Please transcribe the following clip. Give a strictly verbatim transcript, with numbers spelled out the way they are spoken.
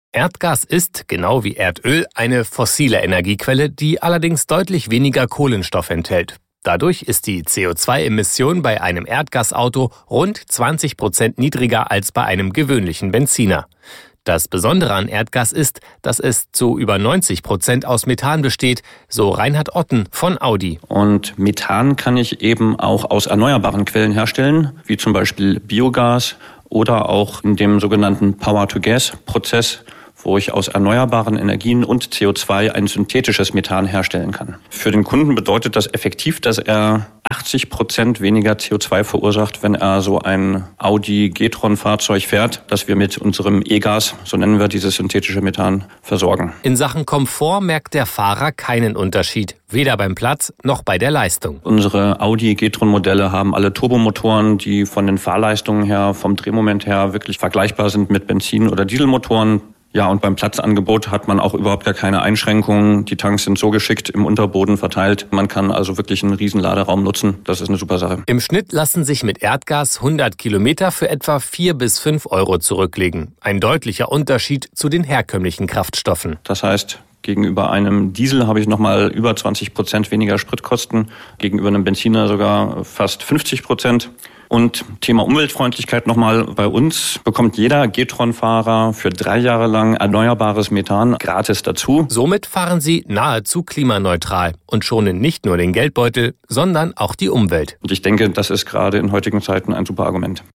Erdgas ist, genau wie Erdöl, eine fossile Energiequelle, die allerdings deutlich weniger Kohlenstoff enthält. Dadurch ist die C O zwei Emission bei einem Erdgasauto rund zwanzig Prozent niedriger als bei einem gewöhnlichen Benziner. Das Besondere an Erdgas ist, dass es zu über neunzig Prozent aus Methan besteht, so Reinhard Otten von Audi. Und Methan kann ich eben auch aus erneuerbaren Quellen herstellen, wie zum Beispiel Biogas oder auch in dem sogenannten Power-to-Gas-Prozess, wo ich aus erneuerbaren Energien und C O zwei ein synthetisches Methan herstellen kann. Für den Kunden bedeutet das effektiv, dass er achtzig Prozent weniger C O zwei verursacht, wenn er so ein Audi e-tron-Fahrzeug fährt, das wir mit unserem E-Gas, so nennen wir dieses synthetische Methan, versorgen. In Sachen Komfort merkt der Fahrer keinen Unterschied, weder beim Platz noch bei der Leistung. Unsere Audi e-tron-Modelle haben alle Turbomotoren, die von den Fahrleistungen her, vom Drehmoment her wirklich vergleichbar sind mit Benzin- oder Dieselmotoren. Ja, und beim Platzangebot hat man auch überhaupt gar keine Einschränkungen. Die Tanks sind so geschickt im Unterboden verteilt. Man kann also wirklich einen riesen Laderaum nutzen. Das ist eine super Sache. Im Schnitt lassen sich mit Erdgas hundert Kilometer für etwa vier bis fünf Euro zurücklegen. Ein deutlicher Unterschied zu den herkömmlichen Kraftstoffen. Das heißt, gegenüber einem Diesel habe ich nochmal über zwanzig Prozent weniger Spritkosten, gegenüber einem Benziner sogar fast fünfzig Prozent. Und Thema Umweltfreundlichkeit nochmal: Bei uns bekommt jeder e-tron-Fahrer für drei Jahre lang erneuerbares Methan gratis dazu. Somit fahren sie nahezu klimaneutral und schonen nicht nur den Geldbeutel, sondern auch die Umwelt. Und ich denke, das ist gerade in heutigen Zeiten ein super Argument.